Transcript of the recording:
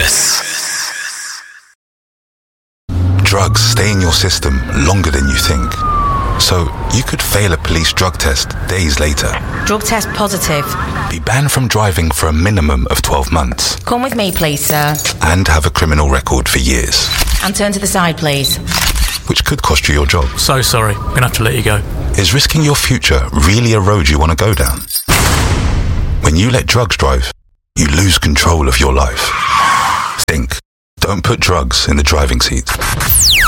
Drugs stay in your system longer than you think. So you could fail a police drug test days later. Drug test positive. Be banned from driving for a minimum of 12 months. Come with me, please, sir. And have a criminal record for years. And turn to the side, please. Which could cost you your job. So sorry, I'm going to have to let you go. Is risking your future really a road you want to go down? When you let drugs drive, you lose control of your life. Think. Don't put drugs in the driving seat.